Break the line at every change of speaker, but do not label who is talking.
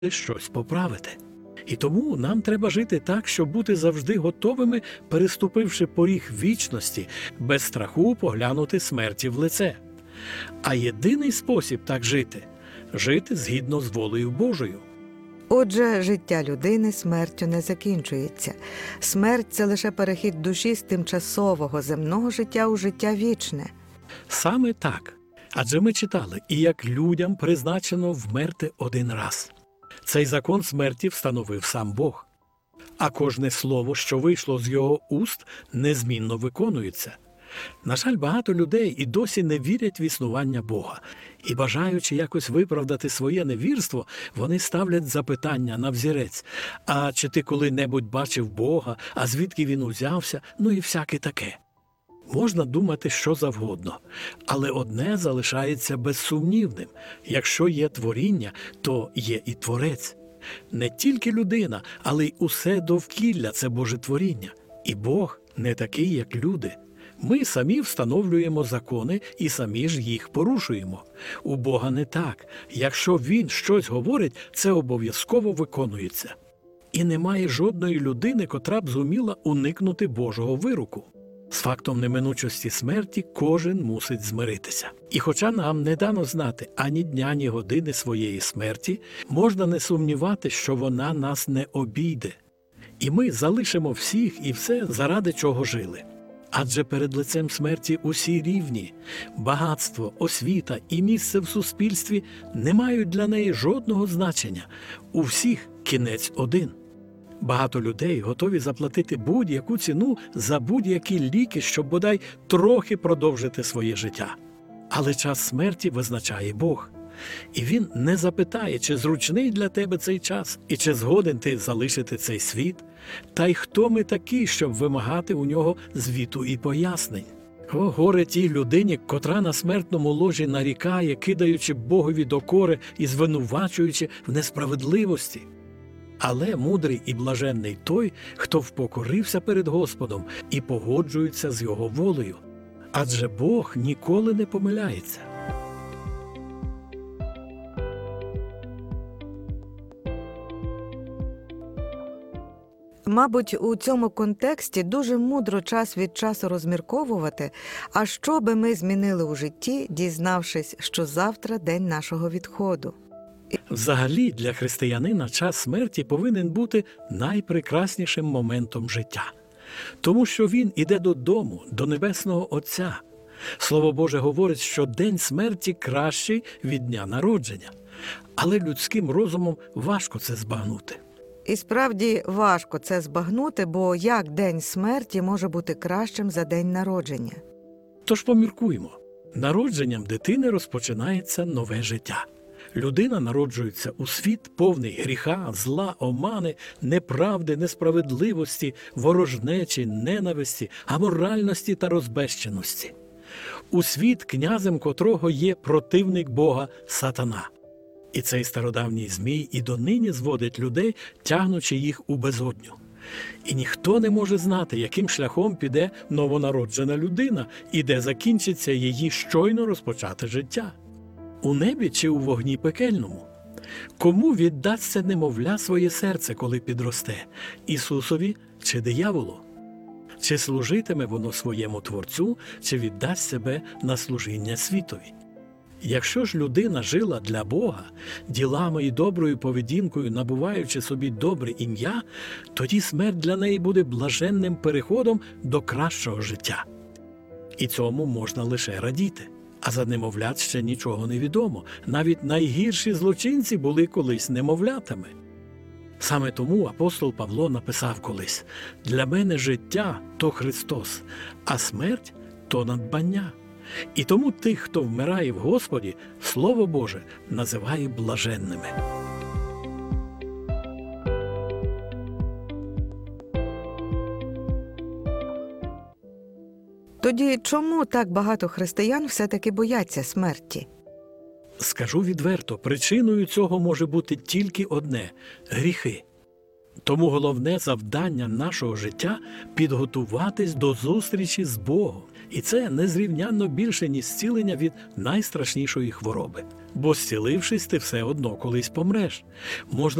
щось поправити. І тому нам треба жити так, щоб бути завжди готовими, переступивши поріг вічності, без страху поглянути смерті в лице. А єдиний спосіб так жити – жити згідно з волею Божою.
Отже, життя людини смертю не закінчується. Смерть – це лише перехід душі з тимчасового земного життя у життя вічне.
Саме так. Адже ми читали, і як людям призначено вмерти один раз. Цей закон смерті встановив сам Бог. А кожне слово, що вийшло з його уст, незмінно виконується. На жаль, багато людей і досі не вірять в існування Бога. І бажаючи якось виправдати своє невірство, вони ставлять запитання на взірець. А чи ти коли-небудь бачив Бога, а звідки він узявся, ну і всяке таке. Можна думати що завгодно, але одне залишається безсумнівним. Якщо є творіння, то є і Творець. Не тільки людина, але й усе довкілля – це Боже творіння. І Бог не такий, як люди. Ми самі встановлюємо закони і самі ж їх порушуємо. У Бога не так. Якщо Він щось говорить, це обов'язково виконується. І немає жодної людини, котра б зуміла уникнути Божого вироку. З фактом неминучості смерті кожен мусить змиритися. І хоча нам не дано знати ані дня, ні години своєї смерті, можна не сумнівати, що вона нас не обійде. І ми залишимо всіх і все, заради чого жили. Адже перед лицем смерті усі рівні. Багатство, освіта і місце в суспільстві не мають для неї жодного значення. У всіх кінець один. Багато людей готові заплатити будь-яку ціну за будь-які ліки, щоб бодай трохи продовжити своє життя. Але час смерті визначає Бог. І Він не запитає, чи зручний для тебе цей час, і чи згоден ти залишити цей світ, та й хто ми такі, щоб вимагати у нього звіту і пояснень. О, горе тій людині, котра на смертному ложі нарікає, кидаючи Богові докори і звинувачуючи в несправедливості. Але мудрий і блаженний той, хто впокорився перед Господом і погоджується з Його волею. Адже Бог ніколи не помиляється.
Мабуть, у цьому контексті дуже мудро час від часу розмірковувати, а що би ми змінили у житті, дізнавшись, що завтра день нашого відходу.
Взагалі, для християнина час смерті повинен бути найпрекраснішим моментом життя. Тому що він іде додому, до Небесного Отця. Слово Боже говорить, що день смерті кращий від дня народження. Але людським розумом важко це збагнути.
І справді важко це збагнути, бо як день смерті може бути кращим за день народження?
Тож поміркуємо. Народженням дитини розпочинається нове життя. Людина народжується у світ повний гріха, зла, омани, неправди, несправедливості, ворожнечі, ненависті, аморальності та розбещеності. У світ, князем котрого є противник Бога – сатана. І цей стародавній змій і донині зводить людей, тягнучи їх у безодню. І ніхто не може знати, яким шляхом піде новонароджена людина і де закінчиться її щойно розпочате життя. У небі чи у вогні пекельному? Кому віддасться немовля своє серце, коли підросте? Ісусові чи дияволу? Чи служитиме воно своєму Творцю, чи віддасть себе на служіння світові? Якщо ж людина жила для Бога, ділами і доброю поведінкою набуваючи собі добре ім'я, тоді смерть для неї буде блаженним переходом до кращого життя. І цьому можна лише радіти. А за немовлят ще нічого не відомо. Навіть найгірші злочинці були колись немовлятами. Саме тому апостол Павло написав колись: «Для мене життя – то Христос, а смерть – то надбання». І тому тих, хто вмирає в Господі, Слово Боже називає блаженними.
Тоді чому так багато християн все-таки бояться смерті?
Скажу відверто, причиною цього може бути тільки одне – гріхи. Тому головне завдання нашого життя – підготуватись до зустрічі з Богом. І це незрівнянно більше, ніж зцілення від найстрашнішої хвороби. Бо зцілившись, ти все одно колись помреш. Можна